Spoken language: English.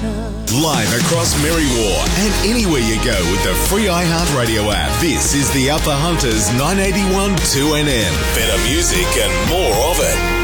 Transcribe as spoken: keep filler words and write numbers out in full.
Live across Merriwar and anywhere you go with the free iHeartRadio app. This is the Upper Hunters nine eighty-one two N M. Better music and more of it.